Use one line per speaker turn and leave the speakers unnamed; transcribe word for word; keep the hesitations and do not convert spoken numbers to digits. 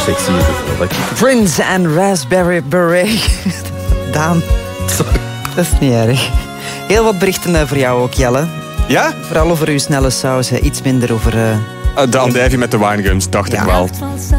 sexy is of wel.
Prince en Raspberry Beret. Daan,
Sorry.
dat is niet erg. Heel wat berichten voor jou ook, Jelle.
Ja?
Vooral over uw snelle saus, iets minder over... Uh...
Uh, de andijvie met de winegums, dacht
Ja.
ik wel.